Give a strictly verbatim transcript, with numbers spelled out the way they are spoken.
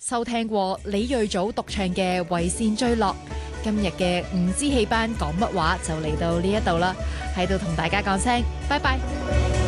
收聽過李睿祖獨唱嘅《為善追落》。今日嘅五支戲班講乜話就嚟到呢一度啦，喺度同大家講聲拜拜。